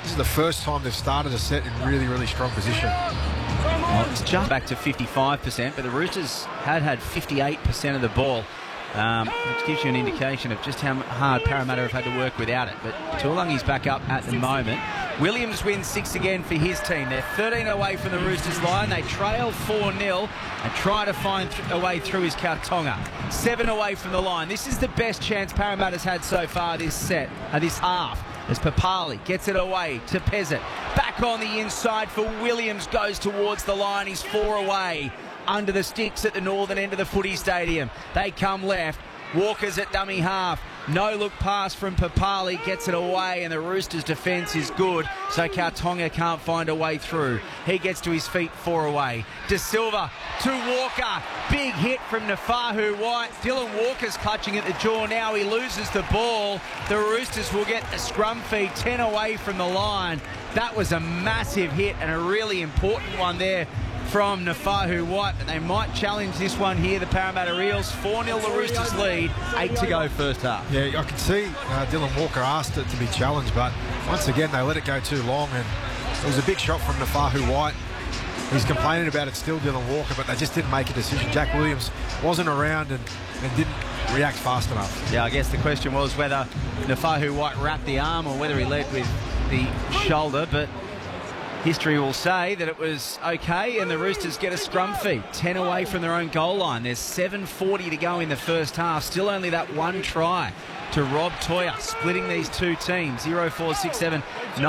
This is the first time they've started a set in really, really strong position. Well, it's just back to 55%, but the Roosters had 58% of the ball, which gives you an indication of just how hard Parramatta have had to work without it. But Tuolangi's back up at the moment. Williams wins 6 again for his team. They're 13 away from the Roosters line. They trail 4-0 and try to find a way through his Kautonga. 7 away from the line. This is the best chance Parramatta's had so far this half. As Papali gets it away to Pezzett. Back on the inside for Williams, goes towards the line. He's 4 away under the sticks at the northern end of the footy stadium. They come left. Walker's at dummy half. No look pass from Papali, gets it away, and the Roosters' defence is good, so Kautonga can't find a way through. He gets to his feet 4 away. De Silva to Walker. Big hit from Nafahu White. Dylan Walker's clutching at the jaw now. He loses the ball. The Roosters will get a scrum feed 10 away from the line. That was a massive hit and a really important one there from Nafahu White, but they might challenge this one here, the Parramatta Eels. 4-0 the Roosters lead, 8 to go first half. Yeah, I can see Dylan Walker asked it to be challenged, but once again they let it go too long, and it was a big shot from Nafahu White. He's complaining about it still, Dylan Walker, but they just didn't make a decision. Jack Williams wasn't around and didn't react fast enough. Yeah, I guess the question was whether Nafahu White wrapped the arm or whether he led with the shoulder, but history will say that it was okay, and the Roosters get a scrum feed, 10 away from their own goal line. There's 7:40 to go in the first half. Still only that one try to Rob Toya, splitting these two teams. 0467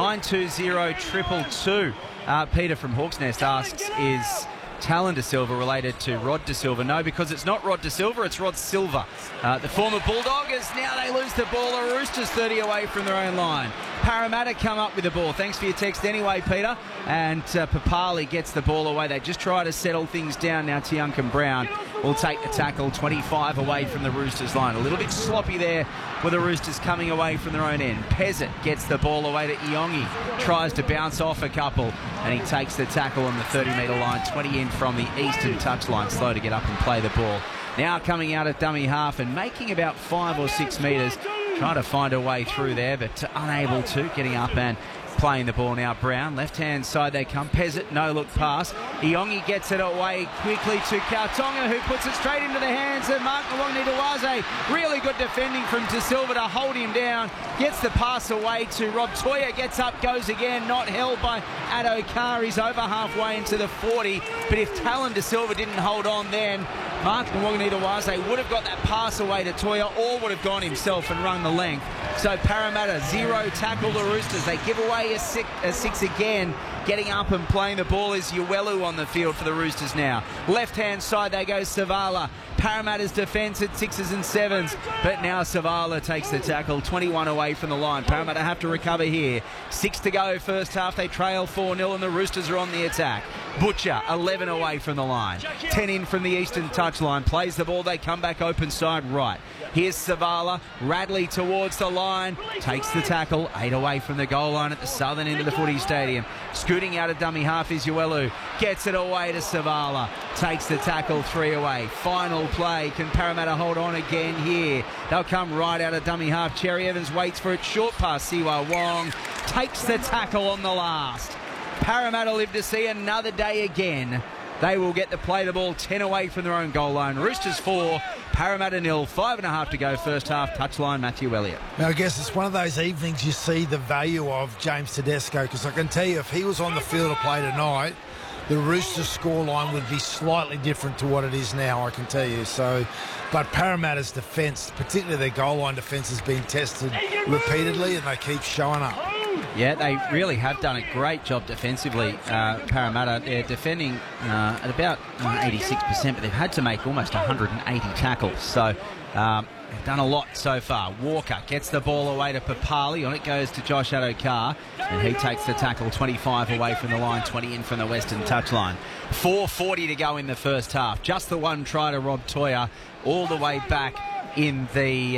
920 222. Peter from Hawks Nest asks, is Talon De Silva related to Rod De Silva? No, because it's not Rod De Silva, it's Rod Silva. The former Bulldoggers, now they lose the ball. The Roosters 30 away from their own line. Parramatta come up with the ball. Thanks for your text anyway, Peter. And Papali gets the ball away. They just try to settle things down now. Tiuncan Brown will take the tackle, 25 away from the Roosters line. A little bit sloppy there with the Roosters coming away from their own end. Pezzett gets the ball away to Iongi. Tries to bounce off a couple, and he takes the tackle on the 30-metre line, 20 in from the eastern touchline. Slow to get up and play the ball. Now coming out at dummy half and making about 5 or 6 metres. Trying to find a way through there, but unable to. Getting up and playing the ball now. Brown, left-hand side they come. Pezzett, no look pass. Iongi gets it away quickly to Kautonga, who puts it straight into the hands of Mark Mwangnidawaze. Really good defending from De Silva to hold him down. Gets the pass away to Rob Toya. Gets up, goes again. Not held by Addo-Carr. He's over halfway into the 40. But if Talon De Silva didn't hold on then, Mark Mwangnidawaze would have got that pass away to Toya, or would have gone himself and run the length. So Parramatta, 0 tackle the Roosters. They give away a six again. Getting up and playing the ball is Uelu on the field for the Roosters now. Left-hand side they go Savala. Parramatta's defence at 6s and 7s, but now Savala takes the tackle, 21 away from the line. Parramatta have to recover here. 6 to go first half. They trail 4-0 and the Roosters are on the attack. Butcher, 11 away from the line. 10 in from the eastern touchline. Plays the ball. They come back open side right. Here's Savala. Radley towards the line. Takes the tackle. 8 away from the goal line at the southern end of the footy stadium. Scooting out of dummy half is Uelu. Gets it away to Savala. Takes the tackle, 3 away. Final play. Can Parramatta hold on again here? They'll come right out of dummy half. Cherry Evans waits for it. Short pass. Siwa Wong takes the tackle on the last. Parramatta live to see another day again. They will get to play the ball 10 away from their own goal line. Roosters 4, Parramatta 0, 5.5 to go first half. Touchline, Matthew Elliott. Now, I guess it's one of those evenings you see the value of James Tedesco, because I can tell you if he was on the field to play tonight, the Roosters scoreline would be slightly different to what it is now, I can tell you. So, but Parramatta's defence, particularly their goal line defence, has been tested repeatedly, and they keep showing up. Yeah, they really have done a great job defensively, Parramatta. They're defending at about 86%, but they've had to make almost 180 tackles. So they've done a lot so far. Walker gets the ball away to Papali. On it goes to Josh Addo-Carr, and he takes the tackle, 25 away from the line, 20 in from the western touchline. 4:40 to go in the first half. Just the one try to Rob Toya, all the way back in the,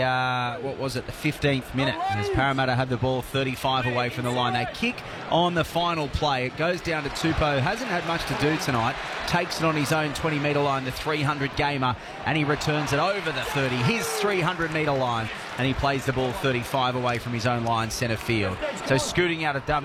the 15th minute, as Parramatta have the ball 35 away from the line. They kick on the final play. It goes down to Tupou. Hasn't had much to do tonight. Takes it on his own 20-metre line, the 300 gamer, and he returns it over the 30, his 300-metre line, and he plays the ball 35 away from his own line, centre field. So scooting out of dummy.